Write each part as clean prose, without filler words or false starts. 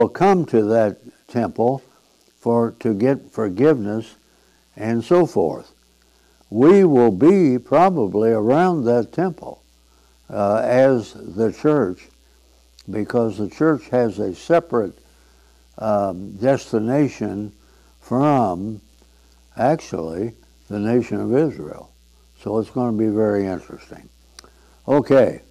will come to that temple to get forgiveness and so forth. We will be probably around that temple as the church, because the church has a separate destination from, actually, the nation of Israel. So it's going to be very interesting. Okay,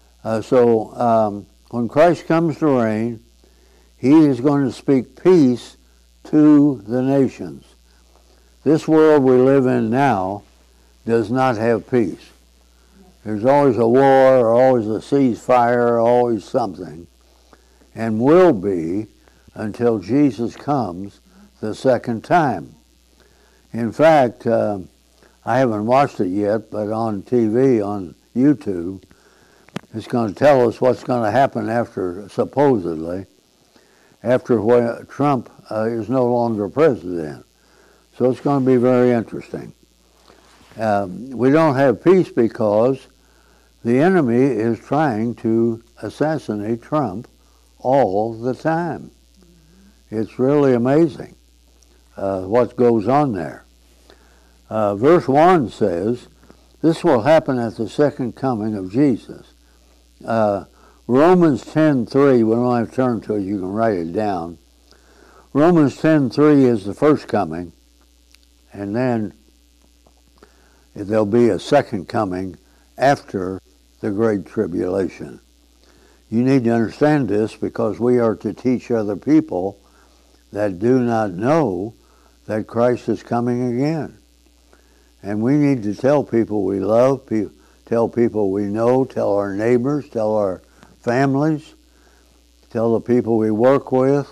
so when Christ comes to reign, he is going to speak peace to the nations. This world we live in now does not have peace. There's always a war, or always a ceasefire, always something, and will be until Jesus comes the second time. In fact, I haven't watched it yet, but on TV, on YouTube, it's going to tell us what's going to happen after, supposedly, after when Trump is no longer president. So it's going to be very interesting. We don't have peace because the enemy is trying to assassinate Trump all the time. It's really amazing what goes on there. Verse 1 says, this will happen at the second coming of Jesus. Romans 10:3, we don't have to turn to it, you can write it down. Romans 10:3 is the first coming, and then there'll be a second coming after the Great Tribulation. You need to understand this because we are to teach other people that do not know that Christ is coming again. And we need to tell people we love, tell people we know, tell our neighbors, tell our families, tell the people we work with,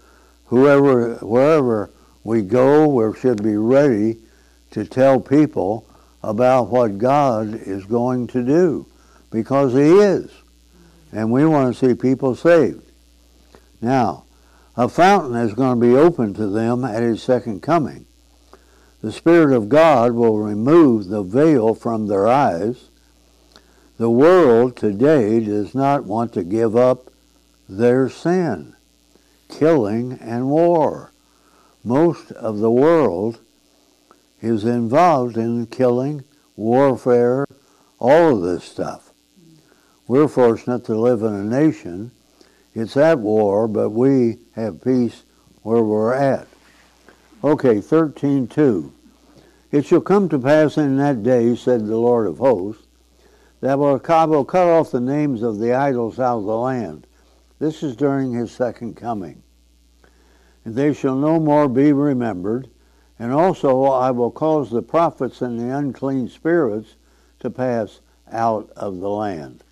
wherever we go, we should be ready to tell people about what God is going to do, because he is. And we want to see people saved. Now, a fountain is going to be opened to them at his second coming. The Spirit of God will remove the veil from their eyes. The world today does not want to give up their sin, killing and war. Most of the world is involved in killing, warfare, all of this stuff. We're fortunate to live in a nation. It's at war, but we have peace where we're at. Okay, 13:2. It shall come to pass in that day, said the Lord of hosts, that I will cut off the names of the idols out of the land. This is during his second coming. And they shall no more be remembered. And also I will cause the prophets and the unclean spirits to pass out of the land.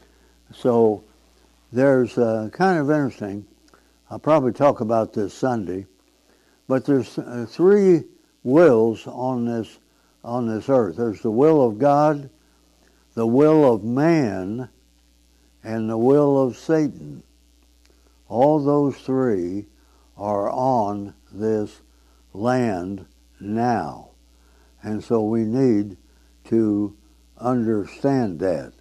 So there's kind of interesting. I'll probably talk about this Sunday. But there's three wills on this earth. There's the will of God, the will of man, and the will of Satan. All those three are on this land now. And so we need to understand that.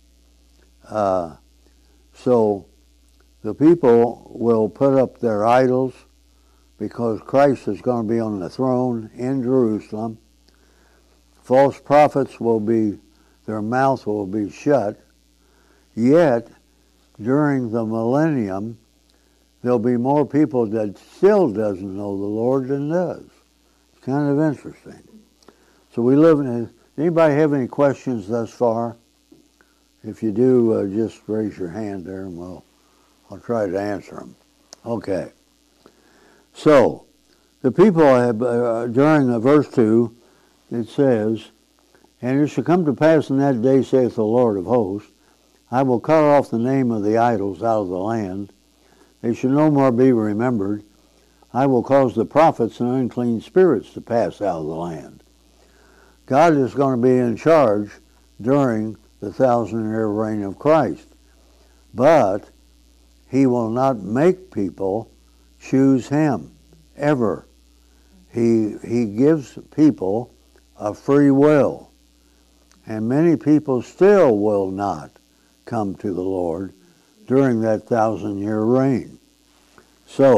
So the people will put up their idols because Christ is going to be on the throne in Jerusalem. False prophets their mouth will be shut. Yet, during the millennium, there'll be more people that still doesn't know the Lord than does. It's kind of interesting. So we live in anybody have any questions thus far? If you do, just raise your hand there and I'll try to answer them. Okay. So, the people have, during verse 2, it says, and it shall come to pass in that day, saith the Lord of hosts, I will cut off the name of the idols out of the land. They shall no more be remembered. I will cause the prophets and unclean spirits to pass out of the land. God is going to be in charge during the 1,000-year reign of Christ. But he will not make people choose him, ever. He gives people a free will. And many people still will not come to the Lord during that 1,000-year reign. So